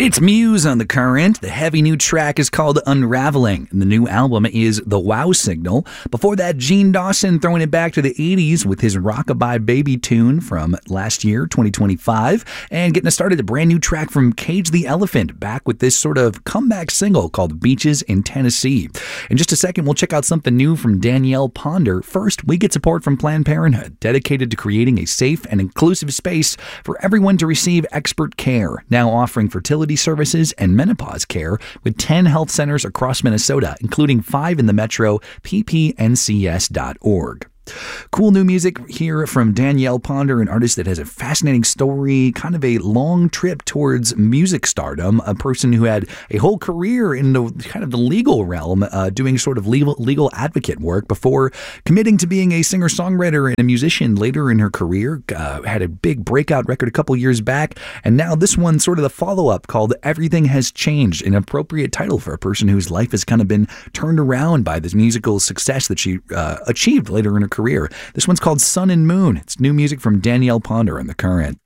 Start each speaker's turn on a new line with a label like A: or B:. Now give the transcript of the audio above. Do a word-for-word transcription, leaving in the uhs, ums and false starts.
A: It's Muse on The Current. The heavy new track is called Unraveling, and the new album is The Wow Signal. Before that, Gene Dawson throwing it back to the eighties with his Rockabye Baby tune from last year, twenty twenty-five, and getting us started a brand new track from Cage the Elephant, back with this sort of comeback single called Beaches in Tennessee. In just a second, we'll check out something new from Danielle Ponder. First, we get support from Planned Parenthood, dedicated to creating a safe and inclusive space for everyone to receive expert care, now offering fertility services and menopause care with ten health centers across Minnesota, including five in the metro, p p n c s dot org. Cool new music here from Danielle Ponder, an artist that has a fascinating story, kind of a long trip towards music stardom, a person who had a whole career in the kind of the legal realm, uh, doing sort of legal, legal advocate work before committing to being a singer-songwriter and a musician later in her career. Uh, had a big breakout record a couple years back, and now this one sort of the follow-up called Everything Has Changed, an appropriate title for a person whose life has kind of been turned around by this musical success that she uh, achieved later in her career. This one's called Sun and Moon. It's new music from Danielle Ponder on The Current.